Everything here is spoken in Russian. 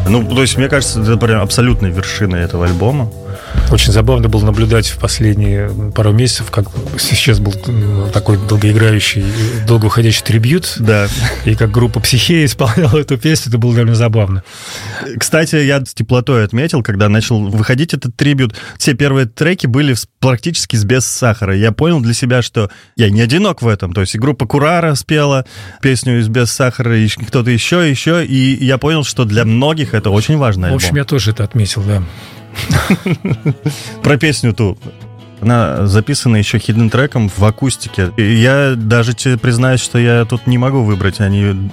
Ну, то есть, мне кажется, это прям абсолютная вершина этого альбома. Очень забавно было наблюдать в последние пару месяцев, как сейчас был такой долгоиграющий, долгоуходящий трибьют. Да. И как группа «Психея» исполняла эту песню, это было довольно забавно. Кстати, я с теплотой отметил, когда начал выходить этот трибьют, все первые треки были практически без сахара. Я понял для себя, что я не одинок в этом. То есть и группа «Курара» спела песню из «Без сахара», и кто-то еще, и я понял, что для многих это очень важный альбом. В общем, я тоже это отметил, да. Про песню ту. Она записана еще хидden треком в акустике. И я даже тебе признаюсь, что я тут не могу выбрать. Они